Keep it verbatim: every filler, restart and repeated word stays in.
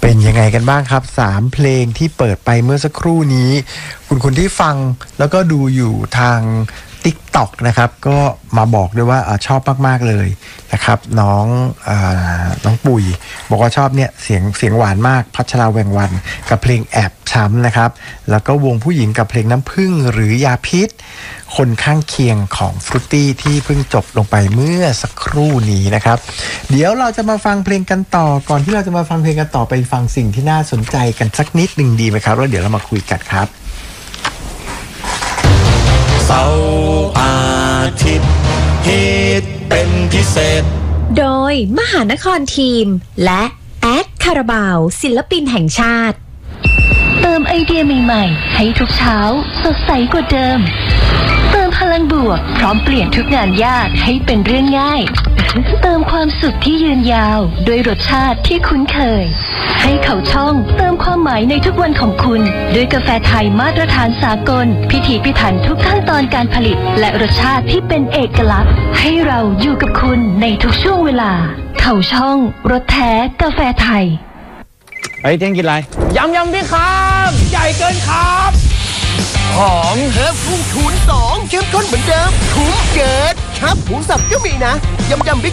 เป็นยังไงกันบ้างครับสามเพลงที่เปิดไปเมื่อสักครู่นี้คุณคุณที่ฟังแล้วก็ดูอยู่ทาง TikTok นะครับก็มาบอกด้วยว่าชอบมากๆเลยนะครับน้องอ่าน้องปุ๋ยบอกว่าชอบเนี่ยเสียงเสียงหวานมากพัชราแวงวันกับเพลงแอบช้ำนะครับแล้วก็วงผู้หญิงกับเพลงน้ำผึ้งหรือยาพิษคนข้างเคียงของฟรุตตี้ที่เพิ่งจบลงไปเมื่อสักครู่นี้นะครับเดี๋ยวเราจะมาฟังเพลงกันต่อก่อนที่เราจะมาฟังเพลงกันต่อไปฟังสิ่งที่น่าสนใจกันสักนิดหนึ่งดีไหมครับแล้วเดี๋ยวเรามาคุยกันครับเสาร์อาทิตย์ฮิตเป็นพิเศษโดยมหานครทีมและแอดคาราบาวศิลปินแห่งชาติเติมไอเดียใหม่ๆให้ทุกเช้าสดใสกว่าเดิมเติมพลังบวกพร้อมเปลี่ยนทุกงานยากให้เป็นเรื่องง่ายเติมความสุขที่ยืนยาวด้วยรสชาติที่คุ้นเคยให้เขาช่องเติมความหมายในทุกวันของคุณด้วยกาแฟไทยมาตรฐานสากลพิถีพิถันทุกขั้นตอนการผลิตและรสชาติที่เป็นเอกลักษณ์ให้เราอยู่กับคุณในทุกช่วงเวลาเขาช่องรสแท้กาแฟไทยเฮ้ยเที่ยงกินอะไรยำยำพี่ครับใหญ่เกินครับหอมเฮิร์บกุ้งคูณสองเข้มข้นเหมือนเดิมคุ้มเกิดครับหมูสับก็มีนะยำยำบิ๊ก